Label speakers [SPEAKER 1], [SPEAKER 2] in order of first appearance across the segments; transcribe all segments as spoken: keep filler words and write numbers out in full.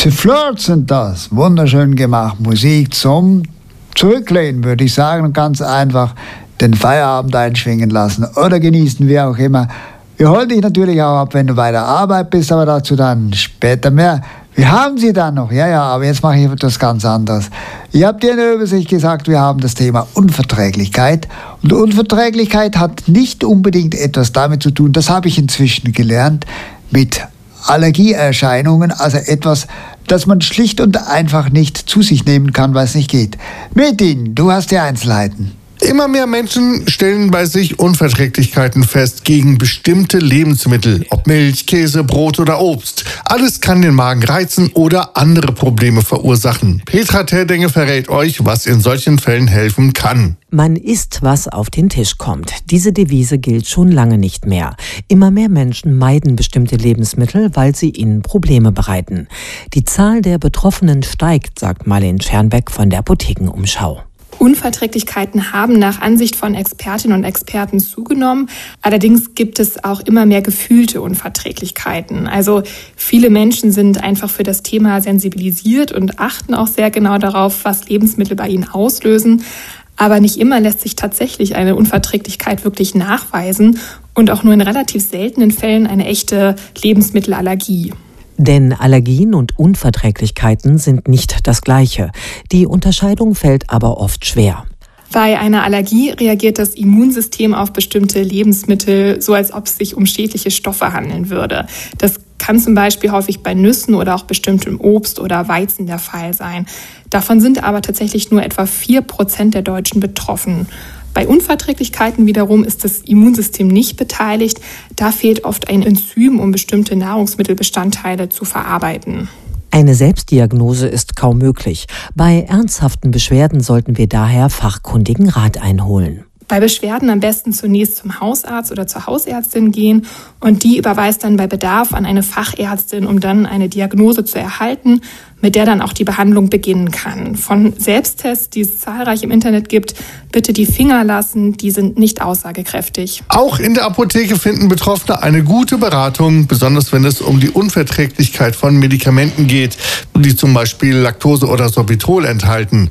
[SPEAKER 1] The Flirts sind das. Wunderschön gemacht. Musik zum Zurücklehnen, würde ich sagen. Und ganz einfach den Feierabend einschwingen lassen oder genießen, wie auch immer. Wir holen dich natürlich auch ab, wenn du bei der Arbeit bist, aber dazu dann später mehr. Wir haben sie dann noch, ja, ja, aber jetzt mache ich etwas ganz anderes. Ich habe dir in der Übersicht gesagt, wir haben das Thema Unverträglichkeit. Und Unverträglichkeit hat nicht unbedingt etwas damit zu tun, das habe ich inzwischen gelernt, mit Allergieerscheinungen, also etwas, das man schlicht und einfach nicht zu sich nehmen kann, weil es nicht geht. Metin, du hast die Einzelheiten.
[SPEAKER 2] Immer mehr Menschen stellen bei sich Unverträglichkeiten fest gegen bestimmte Lebensmittel, ob Milch, Käse, Brot oder Obst. Alles kann den Magen reizen oder andere Probleme verursachen. Petra Terdenge verrät euch, was in solchen Fällen helfen kann.
[SPEAKER 3] Man isst, was auf den Tisch kommt. Diese Devise gilt schon lange nicht mehr. Immer mehr Menschen meiden bestimmte Lebensmittel, weil sie ihnen Probleme bereiten. Die Zahl der Betroffenen steigt, sagt Marlene Schernbeck von der Apothekenumschau.
[SPEAKER 4] Unverträglichkeiten haben nach Ansicht von Expertinnen und Experten zugenommen. Allerdings gibt es auch immer mehr gefühlte Unverträglichkeiten. Also viele Menschen sind einfach für das Thema sensibilisiert und achten auch sehr genau darauf, was Lebensmittel bei ihnen auslösen. Aber nicht immer lässt sich tatsächlich eine Unverträglichkeit wirklich nachweisen und auch nur in relativ seltenen Fällen eine echte Lebensmittelallergie.
[SPEAKER 3] Denn Allergien und Unverträglichkeiten sind nicht das Gleiche. Die Unterscheidung fällt aber oft schwer.
[SPEAKER 4] Bei einer Allergie reagiert das Immunsystem auf bestimmte Lebensmittel, so als ob es sich um schädliche Stoffe handeln würde. Das kann zum Beispiel häufig bei Nüssen oder auch bestimmtem Obst oder Weizen der Fall sein. Davon sind aber tatsächlich nur etwa vier Prozent der Deutschen betroffen. Bei Unverträglichkeiten wiederum ist das Immunsystem nicht beteiligt. Da fehlt oft ein Enzym, um bestimmte Nahrungsmittelbestandteile zu verarbeiten.
[SPEAKER 3] Eine Selbstdiagnose ist kaum möglich. Bei ernsthaften Beschwerden sollten wir daher fachkundigen Rat einholen.
[SPEAKER 4] Bei Beschwerden am besten zunächst zum Hausarzt oder zur Hausärztin gehen und die überweist dann bei Bedarf an eine Fachärztin, um dann eine Diagnose zu erhalten, mit der dann auch die Behandlung beginnen kann. Von Selbsttests, die es zahlreich im Internet gibt, bitte die Finger lassen, die sind nicht aussagekräftig.
[SPEAKER 2] Auch in der Apotheke finden Betroffene eine gute Beratung, besonders wenn es um die Unverträglichkeit von Medikamenten geht, die zum Beispiel Laktose oder Sorbitol enthalten.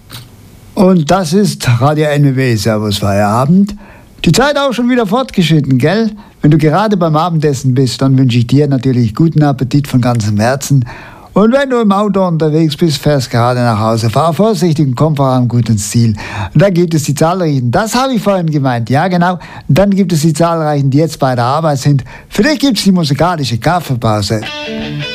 [SPEAKER 1] Und das ist Radio N W W, Servus Feierabend. Die Zeit auch schon wieder fortgeschritten, gell? Wenn du gerade beim Abendessen bist, dann wünsche ich dir natürlich guten Appetit von ganzem Herzen. Und wenn du im Auto unterwegs bist, fährst gerade nach Hause, fahr vorsichtig und komm vor allem gut ins Ziel. Und dann gibt es die zahlreichen, das habe ich vorhin gemeint, ja genau, und dann gibt es die zahlreichen, die jetzt bei der Arbeit sind. Für dich gibt es die musikalische Kaffeepause.